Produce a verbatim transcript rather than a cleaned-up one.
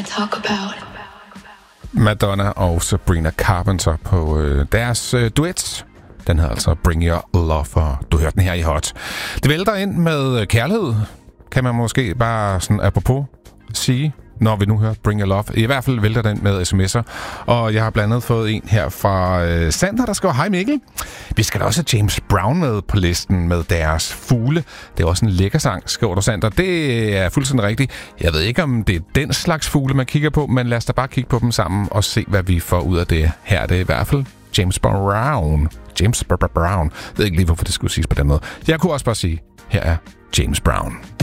talk about. Madonna og Sabrina Carpenter på øh, deres øh, duet. Den hedder altså Bring Your Love, og du hørte den her i Hot. Det vælter ind med kærlighed, kan man måske bare sådan apropos sige, når vi nu hører Bring Your Love. I hvert fald vælter den med sms'er, og jeg har blandt andet fået en her fra øh, Sander, der skriver: Hej Mikkel. Vi skal da også have James Brown med på listen med deres fugle. Det er også en lækker sang, skriver du, Sander. Det er fuldstændig rigtigt. Jeg ved ikke, om det er den slags fugle, man kigger på, men lad os da bare kigge på dem sammen og se, hvad vi får ud af det. Her er det i hvert fald James Brown. James Brown. Jeg ved ikke lige, hvorfor det skulle siges på den måde. Jeg kunne også bare sige, her er James Brown.